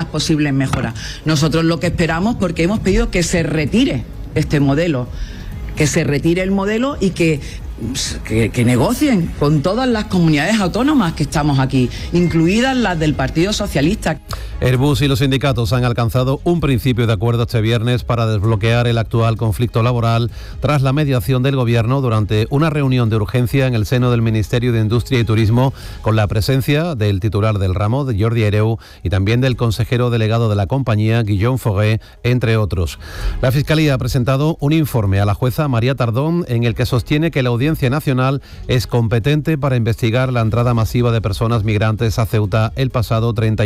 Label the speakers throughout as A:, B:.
A: posibles mejoras. Nosotros lo que esperamos, porque hemos pedido que se retire este modelo, que se retire el modelo y que negocien con todas las comunidades autónomas que estamos aquí, incluidas las del Partido Socialista.
B: Airbus y los sindicatos han alcanzado un principio de acuerdo este viernes para desbloquear el actual conflicto laboral tras la mediación del Gobierno durante una reunión de urgencia en el seno del Ministerio de Industria y Turismo, con la presencia del titular del ramo, de Jordi Hereu, y también del consejero delegado de la compañía, Guillaume Fauré, entre otros. La Fiscalía ha presentado un informe a la jueza María Tardón en el que sostiene que la Audiencia Nacional es competente para investigar la entrada masiva de personas migrantes a Ceuta el pasado 30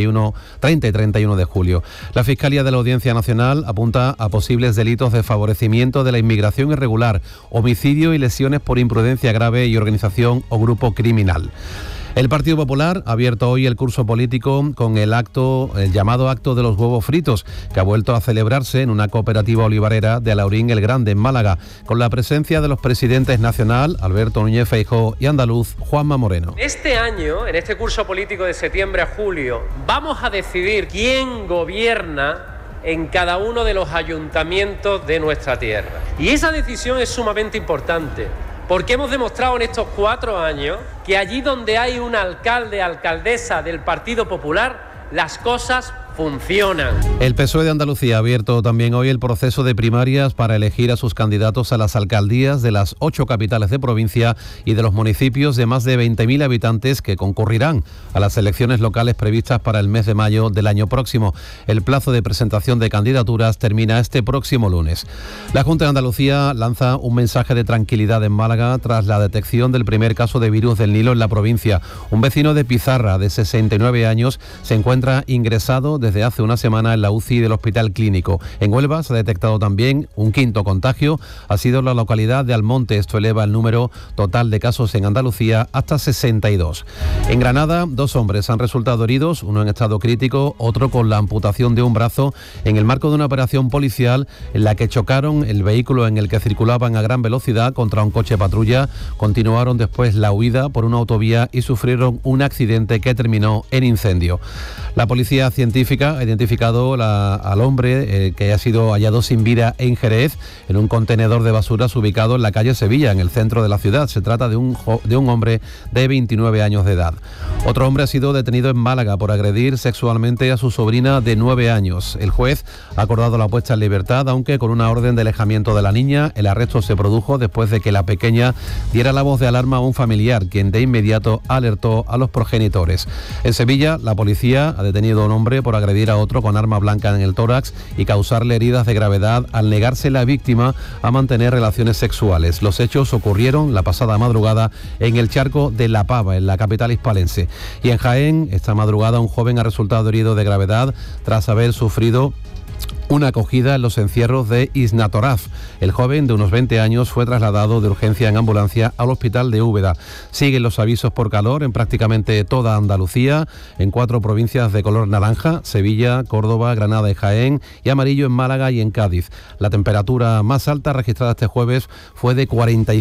B: y 31 de julio. La Fiscalía de la Audiencia Nacional apunta a posibles delitos de favorecimiento de la inmigración irregular, homicidio y lesiones por imprudencia grave y organización o grupo criminal. El Partido Popular ha abierto hoy el curso político con el llamado acto de los huevos fritos, que ha vuelto a celebrarse en una cooperativa olivarera de Alhaurín el Grande, en Málaga, con la presencia de los presidentes nacional, Alberto Núñez Feijóo, y andaluz, Juanma Moreno.
C: Este año, en este curso político de septiembre a julio, vamos a decidir quién gobierna en cada uno de los ayuntamientos de nuestra tierra. Y esa decisión es sumamente importante, porque hemos demostrado en estos 4 años que allí donde hay un alcalde, alcaldesa del Partido Popular, las cosas funcionan.
B: El PSOE de Andalucía ha abierto también hoy el proceso de primarias para elegir a sus candidatos a las alcaldías de las 8 capitales de provincia y de los municipios de más de 20.000 habitantes que concurrirán a las elecciones locales previstas para el mes de mayo del año próximo. El plazo de presentación de candidaturas termina este próximo lunes. La Junta de Andalucía lanza un mensaje de tranquilidad en Málaga tras la detección del primer caso de virus del Nilo en la provincia. Un vecino de Pizarra, de 69 años, se encuentra ingresado desde hace una semana en la UCI del Hospital Clínico. En Huelva se ha detectado también un quinto contagio. Ha sido la localidad de Almonte. Esto eleva el número total de casos en Andalucía hasta 62. En Granada, 2 hombres han resultado heridos, uno en estado crítico, otro con la amputación de un brazo, en el marco de una operación policial en la que chocaron el vehículo en el que circulaban a gran velocidad contra un coche patrulla. Continuaron después la huida por una autovía y sufrieron un accidente que terminó en incendio. La policía científica ha identificado al hombre que ha sido hallado sin vida en Jerez, en un contenedor de basuras ubicado en la calle Sevilla, en el centro de la ciudad. Se trata de un hombre de 29 años de edad. Otro hombre ha sido detenido en Málaga por agredir sexualmente a su sobrina de 9 años. El juez ha acordado la puesta en libertad, aunque con una orden de alejamiento de la niña. El arresto se produjo después de que la pequeña diera la voz de alarma a un familiar, quien de inmediato alertó a los progenitores. En Sevilla, la policía ha detenido a un hombre por agredir a otro con arma blanca en el tórax y causarle heridas de gravedad al negarse la víctima a mantener relaciones sexuales. Los hechos ocurrieron la pasada madrugada en el Charco de La Pava, en la capital hispalense. Y en Jaén, esta madrugada, un joven ha resultado herido de gravedad tras haber sufrido una acogida en los encierros de Isnatoraz. El joven de unos 20 años fue trasladado de urgencia en ambulancia al hospital de Úbeda. Siguen los avisos por calor en prácticamente toda Andalucía, en 4 provincias de color naranja: Sevilla, Córdoba, Granada y Jaén, y amarillo en Málaga y en Cádiz. La temperatura más alta registrada este jueves fue de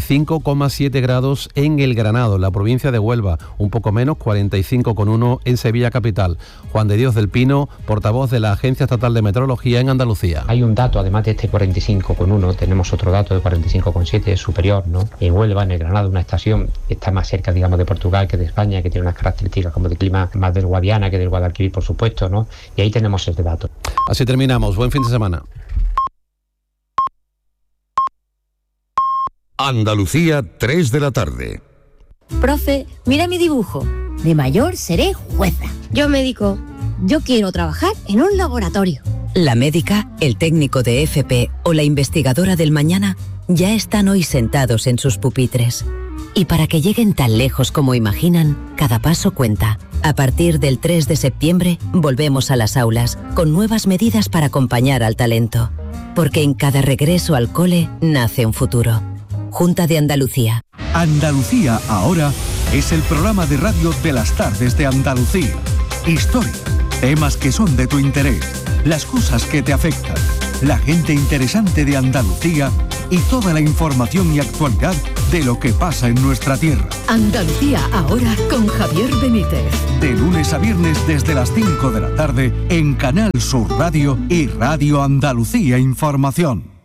B: 45,7 grados en El Granado, en la provincia de Huelva, un poco menos, 45,1 en Sevilla capital. Juan de Dios del Pino, portavoz de la Agencia Estatal de Meteorología en Andalucía.
D: Hay un dato, además de este 45,1, tenemos otro dato de 45,7, superior, ¿no? En Huelva, en el Granado, una estación que está más cerca, digamos, de Portugal que de España, que tiene unas características como de clima más del Guadiana que del Guadalquivir, por supuesto, ¿no? Y ahí tenemos este dato.
B: Así terminamos. Buen fin de semana.
E: Andalucía, 3 de la tarde.
F: Profe, mira mi dibujo. De mayor seré jueza.
G: Yo médico.
F: Yo quiero trabajar en un laboratorio.
H: La médica, el técnico de FP o la investigadora del mañana ya están hoy sentados en sus pupitres. Y para que lleguen tan lejos como imaginan, cada paso cuenta. A partir del 3 de septiembre volvemos a las aulas con nuevas medidas para acompañar al talento. Porque en cada regreso al cole nace un futuro. Junta de Andalucía.
I: Andalucía ahora es el programa de radio de las tardes de Andalucía. Historia, temas que son de tu interés, las cosas que te afectan, la gente interesante de Andalucía y toda la información y actualidad de lo que pasa en nuestra tierra.
G: Andalucía ahora con Javier Benítez.
I: De lunes a viernes desde las 5 de la tarde en Canal Sur Radio y Radio Andalucía Información.